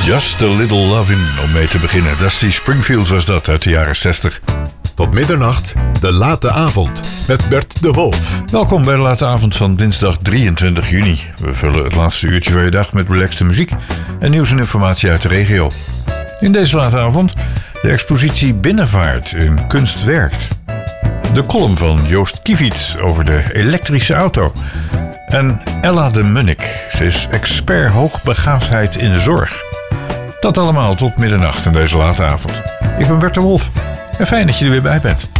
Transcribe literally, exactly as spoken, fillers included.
Just a Little Lovin' om mee te beginnen. Dusty Springfield was dat uit de jaren zestig. Tot middernacht, de late avond met Bert de Wolf. Welkom bij de late avond van dinsdag drieëntwintig juni. We vullen het laatste uurtje van je dag met relaxte muziek en nieuws en informatie uit de regio. In deze late avond de expositie Binnenvaart in Kunst Werkt. De column van Joost Kiefiets over de elektrische auto. En Ella de Munnik. Ze is expert hoogbegaafdheid in de zorg. Dat allemaal tot middernacht in deze late avond. Ik ben Bert de Wolf en fijn dat je er weer bij bent.